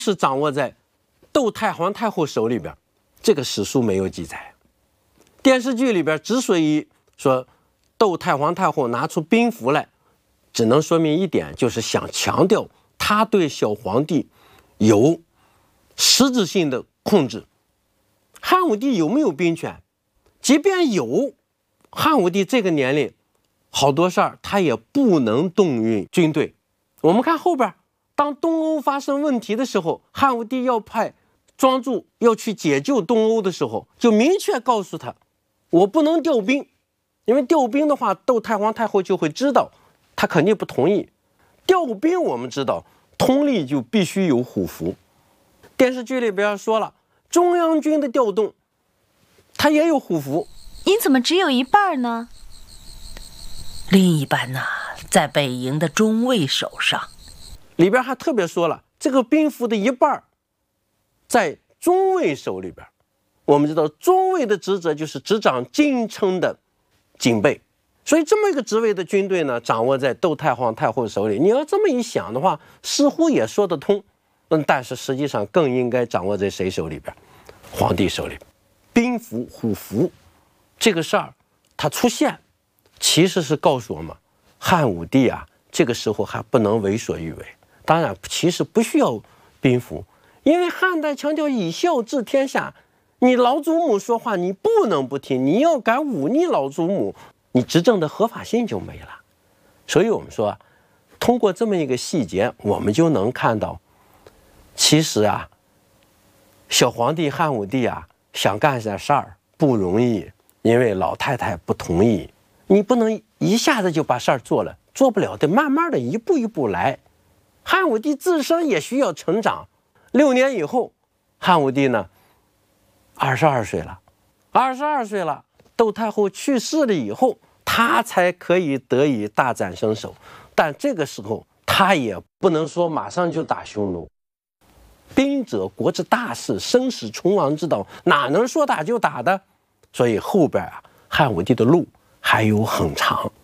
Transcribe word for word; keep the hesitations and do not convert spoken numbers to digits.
是掌握在窦太皇太后手里边，这个史书没有记载。电视剧里边之所以说窦太皇太后拿出兵符来，只能说明一点，就是想强调他对小皇帝有实质性的控制。汉武帝有没有兵权？即便有，汉武帝这个年龄好多事儿他也不能动用军队。我们看后边，当东欧发生问题的时候，汉武帝要派庄助要去解救东欧的时候，就明确告诉他，我不能调兵，因为调兵的话，窦太皇太后就会知道，他肯定不同意。调兵我们知道，通例就必须有虎符。电视剧里边说了，中央军的调动，它也有虎符。 您怎么只有一半呢？ 另一半呢，在北营的中尉手上。 里边还特别说了，这个兵符的一半在中尉手里边。我们知道中尉的职责就是执掌京城的警备，所以这么一个职位的军队呢，掌握在窦太皇太后手里。你要这么一想的话，似乎也说得通。嗯，但是实际上更应该掌握在谁手里边？皇帝手里。兵符虎符这个事儿它出现，其实是告诉我们，汉武帝啊，这个时候还不能为所欲为。当然，其实不需要兵符，因为汉代强调以孝治天下，你老祖母说话你不能不听，你要敢忤逆老祖母，你执政的合法性就没了。所以我们说，通过这么一个细节，我们就能看到，其实啊，小皇帝汉武帝啊，想干点事儿不容易，因为老太太不同意，你不能一下子就把事儿做了，做不了，得慢慢的一步一步来。汉武帝自身也需要成长。六年以后，汉武帝呢，二十二岁了，二十二岁了，窦太后去世了以后，他才可以得以大展身手。但这个时候，他也不能说马上就打匈奴。兵者，国之大事，生死存亡之道，哪能说打就打的？所以后边啊，汉武帝的路还有很长。